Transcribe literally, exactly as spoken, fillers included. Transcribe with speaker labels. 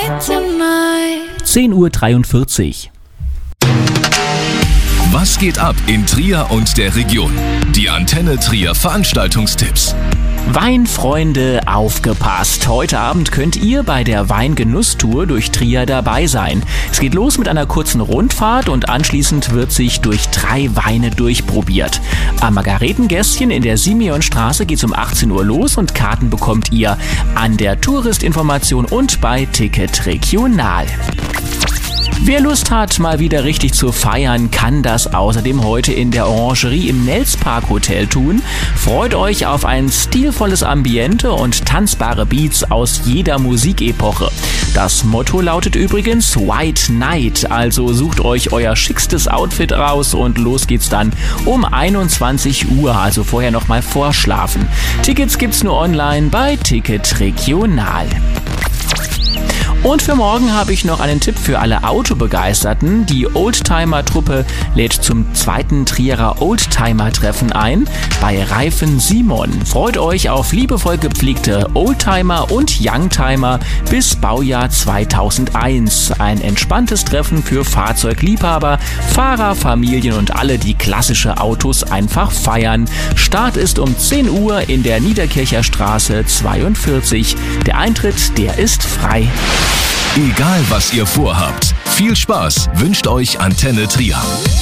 Speaker 1: zehn Uhr dreiundvierzig.
Speaker 2: Was geht ab in Trier und der Region? Die Antenne Trier Veranstaltungstipps.
Speaker 1: Weinfreunde, aufgepasst! Heute Abend könnt ihr bei der Weingenusstour durch Trier dabei sein. Es geht los mit einer kurzen Rundfahrt und anschließend wird sich durch drei Weine durchprobiert. Am Margaretengässchen in der Simeonstraße geht's um achtzehn Uhr los und Karten bekommt ihr an der Touristinformation und bei Ticket Regional. Wer Lust hat, mal wieder richtig zu feiern, kann das außerdem heute in der Orangerie im Nelspark Hotel tun. Freut euch auf ein stilvolles Ambiente und tanzbare Beats aus jeder Musikepoche. Das Motto lautet übrigens White Night, also sucht euch euer schickstes Outfit raus und los geht's dann um einundzwanzig Uhr, also vorher noch mal vorschlafen. Tickets gibt's nur online bei Ticket Regional. Und für morgen habe ich noch einen Tipp für alle Autobegeisterten. Die Oldtimer-Truppe lädt zum zweiten Trierer Oldtimer-Treffen ein bei Reifen Simon. Freut euch auf liebevoll gepflegte Oldtimer und Youngtimer bis Baujahr zweitausendeins. Ein entspanntes Treffen für Fahrzeugliebhaber, Fahrer, Familien und alle, die klassische Autos einfach feiern. Start ist um zehn Uhr in der Niederkircher Straße zweiundvierzig. Der Eintritt, der ist frei.
Speaker 2: Egal was ihr vorhabt, viel Spaß wünscht euch Antenne Trier.